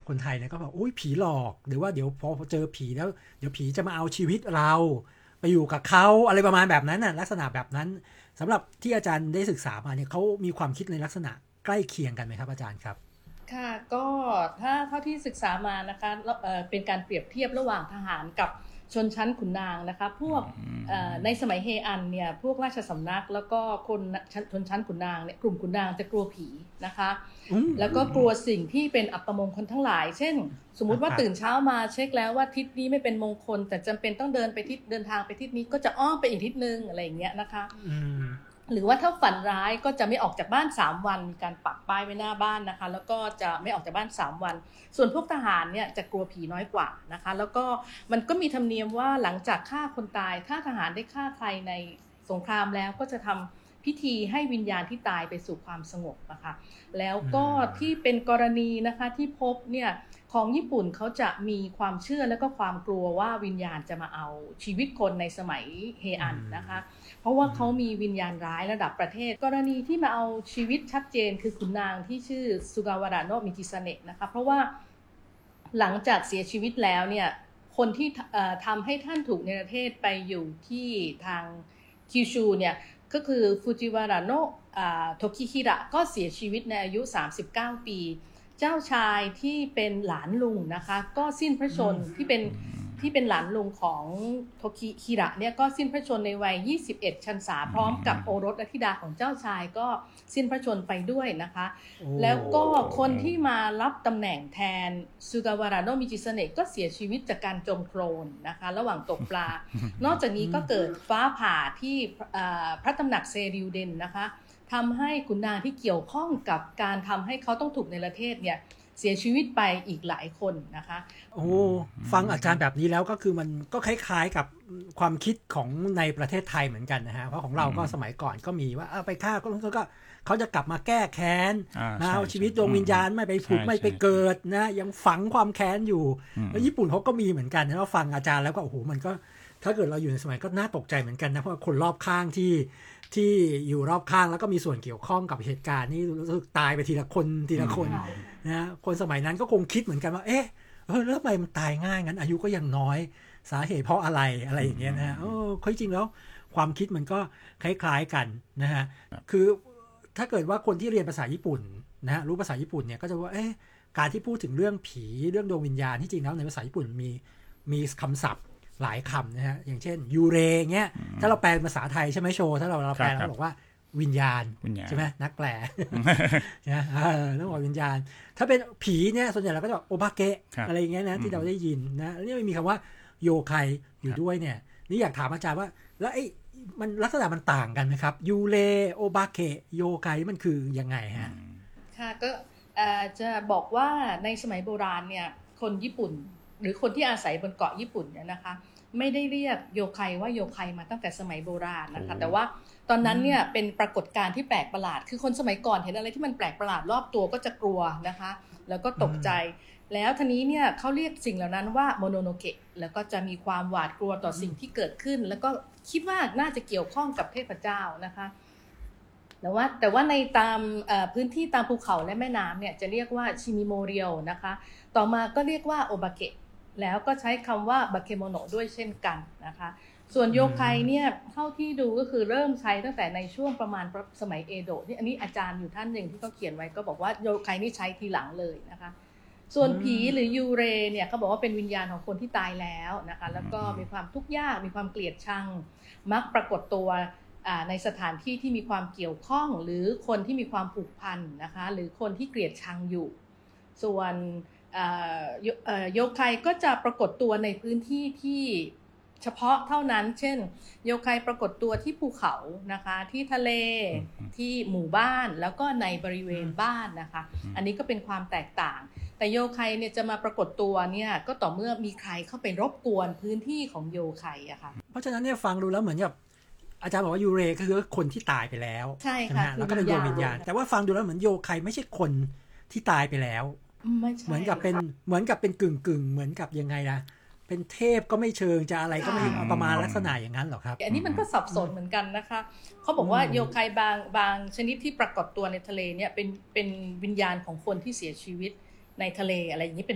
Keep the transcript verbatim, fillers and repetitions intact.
คนไทยเนี่ยก็บอกอุ้ยผีหลอกหรือว่าเดี๋ยวพอเจอผีแล้วเดี๋ยวผีจะมาเอาชีวิตเราไปอยู่กับเขาอะไรประมาณแบบนั้นน่ะลักษณะแบบนั้นสำหรับที่อาจารย์ได้ศึกษามาเนี่ยเขามีความคิดในลักษณะใกล้เคียงกันไหมครับอาจารย์ครับค่ะก็ถ้าเท่าที่ศึกษามานะคะเอ่อเป็นการเปรียบเทียบระหว่างทหารกับชนชั้นขุนนางนะคะพวกในสมัยเฮอันเนี่ยพวกราชสำนักแล้วก็คนชนชั้นขุนนางเนี่ยกลุ่มขุนนางจะกลัวผีนะคะแล้วก็กลัวสิ่งที่เป็นอัปมงคลทั้งหลายเช่นสมมุติว่าตื่นเช้ามาเช็คแล้วว่าทิศนี้ไม่เป็นมงคลแต่จำเป็นต้องเดินไปทิศเดินทางไปทิศนี้ก็จะอ้อมไปอีกทิศนึงอะไรอย่างเงี้ยนะคะหรือว่าถ้าฝันร้ายก็จะไม่ออกจากบ้านสามวันมีการปักป้ายไว้หน้าบ้านนะคะแล้วก็จะไม่ออกจากบ้านสามวันส่วนพวกทหารเนี่ยจะกลัวผีน้อยกว่านะคะแล้วก็มันก็มีธรรมเนียมว่าหลังจากฆ่าคนตายถ้าทหารได้ฆ่าใครในสงครามแล้วก็จะทำพิธีให้วิญญาณที่ตายไปสู่ความสงบนะคะแล้วก็ที่เป็นกรณีนะคะที่พบเนี่ยของญี่ปุ่นเขาจะมีความเชื่อและก็ความกลัวว่าวิญญาณจะมาเอาชีวิตคนในสมัยเฮอันนะคะเพราะว่าเขามีวิญญาณร้ายระดับประเทศกรณีที่มาเอาชีวิตชัดเจนคือขุนนางที่ชื่อสุกาวาระโนะมิจิซาเนะนะคะเพราะว่าหลังจากเสียชีวิตแล้วเนี่ยคนที่ทำให้ท่านถูกเนรเทศไปอยู่ที่ทางคิวชูเนี่ยก็คือฟูจิวาระโนะโทคิฮิระก็เสียชีวิตในอายุสามสิบเก้าปีเจ้าชายที่เป็นหลานลุงนะคะก็สิ้นพระชนม์ที่เป็นที่เป็นหลานลุงของโทคิฮิระเนี่ยก็สิ้นพระชนม์ในวัยยี่สิบเอ็ดพรรษาพร้อมกับโอรสและธิดาของเจ้าชายก็สิ้นพระชนม์ไปด้วยนะคะแล้วก็คนที่มารับตำแหน่งแทนซูกาวาระโนะมิจิซาเนะก็เสียชีวิตจากการจมโคลนนะคะระหว่างตกปลานอกจากนี้ก็เกิดฟ้าผ่าที่พระตำหนักเซริวเดนนะคะทำให้ขุนนางที่เกี่ยวข้องกับการทำให้เขาต้องถูกเนรเทศเนี่ยเสียชีวิตไปอีกหลายคนนะคะโอ้ฟังอาจารย์แบบนี้แล้วก็คือมันก็คล้ายๆกับความคิดของในประเทศไทยเหมือนกันนะฮะเพราะของเราก็สมัยก่อนก็มีว่าเอาไปฆ่าก็ก็เขาจะกลับมาแก้แค้นนะเอาชีวิตดวงวิญญาณไม่ไปผุดไม่ไปเกิดนะยังฝังความแค้นอยู่แล้วญี่ปุ่นเขาก็มีเหมือนกันนะฟังอาจารย์แล้วก็โอ้โหมันก็ถ้าเกิดเราอยู่ในสมัยก็น่าตกใจเหมือนกันนะเพราะคนรอบข้างที่ที่อยู่รอบข้างแล้วก็มีส่วนเกี่ยวข้องกับเหตุการณ์นี่รู้สึกตายไปทีละคนทีละคนนะคนสมัยนั้นก็คงคิดเหมือนกันว่าเอ๊ะเออแล้วทำไมมันตายง่ายงั้นอายุก็ยังน้อยสาเหตุเพราะอะไรอะไรอย่างเงี้ยนะฮะเออจริงแล้วความคิดมันก็คล้ายๆกันนะฮะคือถ้าเกิดว่าคนที่เรียนภาษาญี่ปุ่นนะฮะรู้ภาษาญี่ปุ่นเนี่ยก็จะว่าเอ๊ะการที่พูดถึงเรื่องผีเรื่องดวงวิญญาณที่จริงแล้วในภาษาญี่ปุ่นมีมีคำศัพท์หลายคำนะฮะอย่างเช่นยูเรเงี้ยถ้าเราแปลเป็นภาษาไทยใช่ไหมโชว์ถ้าเราเราแปลเราบอกว่าวิญญาณใช่ไหมนักแปลนะเออต้องบอกวิญญาณถ้าเป็นผีเนี่ยส่วนใหญ่เราก็จะบอกโอบาเกะอะไรอย่างเงี้ยนะที่เราได้ยินนะแล้วนี่มีคำว่าโยไคอยู่ด้วยเนี่ยนี่อยากถามอาจารย์ว่าแล้วไอ้มันลักษณะมันต่างกันไหมครับยูเรโอบาเกะโยไคมันคือยังไงฮะค่ะก็จะบอกว่าในสมัยโบราณเนี่ยคนญี่ปุ่นหรือคนที่อาศัยบนเกาะญี่ปุ่นเนี่ยนะคะไม่ได้เรียกโยไคว่าโยไคมาตั้งแต่สมัยโบราณนะคะแต่ว่าตอนนั้นเนี่ยเป็นปรากฏการณ์ที่แปลกประหลาดคือคนสมัยก่อนเห็นอะไรที่มันแปลกประหลาดรอบตัวก็จะกลัวนะคะแล้วก็ตกใจแล้วทีนี้เนี่ยเขาเรียกสิ่งเหล่านั้นว่าโมโนโนเกะแล้วก็จะมีความหวาดกลัวต่อสิ่งที่เกิดขึ้นแล้วก็คิดว่าน่าจะเกี่ยวข้องกับเทพเจ้านะคะแต่ว่าแต่ว่าในตามพื้นที่ตามภูเขาและแม่น้ำเนี่ยจะเรียกว่าชิมิโมเรียวนะคะต่อมาก็เรียกว่าโอบาเกะแล้วก็ใช้คำว่าบาเคโมโนะด้วยเช่นกันนะคะส่วนโยไคเนี่ยเท่าที่ดูก็คือเริ่มใช้ตั้งแต่ในช่วงประมาณสมัยเอโดะนี่อันนี้อาจารย์อยู่ท่านหนึ่งที่เขาเขียนไว้ก็บอกว่าโยไคนี่ใช้ทีหลังเลยนะคะส่วนผีหรือยูเรเนี่ยเขาบอกว่าเป็นวิญญาณของคนที่ตายแล้วนะคะแล้วก็มีความทุกข์ยากมีความเกลียดชังมักปรากฏตัวในสถานที่ที่มีความเกี่ยวข้องหรือคนที่มีความผูกพันนะคะหรือคนที่เกลียดชังอยู่ส่วนโยไคก็จะปรากฏตัวในพื้นที่ที่เฉพาะเท่านั้นเช่นโยไคปรากฏตัวที่ภูเขานะคะที่ทะเลที่หมู่บ้านแล้วก็ในบริเวณบ้านนะคะอันนี้ก็เป็นความแตกต่างแต่โยไคเนี่ยจะมาปรากฏตัวเนี่ยก็ต่อเมื่อมีใครเข้าไปรบกวนพื้นที่ของโยไคอะค่ะเพราะฉะนั้นเนี่ยฟังดูแล้วเหมือนกับอาจารย์บอกว่ายูเรก็คือคนที่ตายไปแล้วใช่ค่ะแล้วก็เป็นดวงวิญญาณแต่ว่าฟังดูแล้วเหมือนโยไคไม่ใช่คนที่ตายไปแล้วเหมือนกับเป็นเหมือนกับเป็นกึ่งกึ่งเหมือนกับยังไงนะเป็นเทพก็ไม่เชิงจะอะไรก็ไม่ประมาณลักษณะอย่างนั้นหรอครับอันนี้มันก็สับสนเหมือนกันนะคะเขาบอกว่าโยไคบางบางชนิดที่ปรากฏตัวในทะเลเนี่ยเป็นเป็นวิญญาณของคนที่เสียชีวิตในทะเลอะไรอย่างนี้เป็น